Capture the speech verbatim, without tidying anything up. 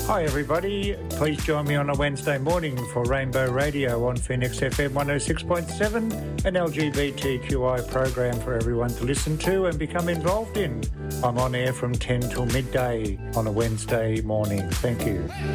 Hi everybody, please join me on a Wednesday morning for Rainbow Radio on Phoenix F M one oh six point seven, an L G B T Q I program for everyone to listen to and become involved in. I'm on air from ten till midday on a Wednesday morning. Thank you.